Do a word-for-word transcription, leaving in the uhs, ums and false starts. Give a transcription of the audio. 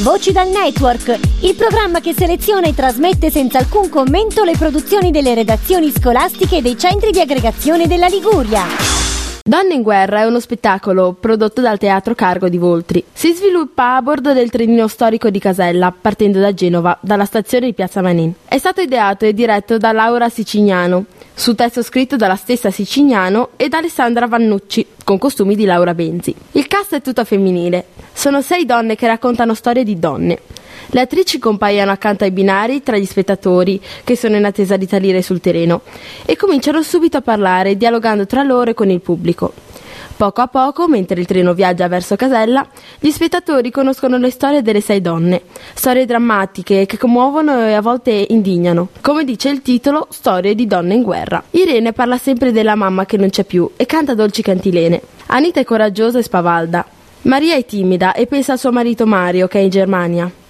Voci dal Network, il programma che seleziona e trasmette senza alcun commento le produzioni delle redazioni scolastiche e dei centri di aggregazione della Liguria. Donne in guerra è uno spettacolo prodotto dal Teatro Cargo di Voltri. Si sviluppa a bordo del trenino storico di Casella, partendo da Genova, dalla stazione di Piazza Manin. È stato ideato e diretto da Laura Sicignano, su testo scritto dalla stessa Sicignano e da Alessandra Vannucci, con costumi di Laura Benzi. Il cast è tutto femminile. Sono sei donne che raccontano storie di donne. Le attrici compaiono accanto ai binari tra gli spettatori che sono in attesa di salire sul terreno e cominciano subito a parlare, dialogando tra loro e con il pubblico. Poco a poco, mentre il treno viaggia verso Casella, gli spettatori conoscono le storie delle sei donne, storie drammatiche che commuovono e a volte indignano. Come dice il titolo, Storie di donne in guerra. Irene parla sempre della mamma che non c'è più e canta dolci cantilene. Anita è coraggiosa e spavalda. Maria è timida e pensa al suo marito Mario che è in Germania.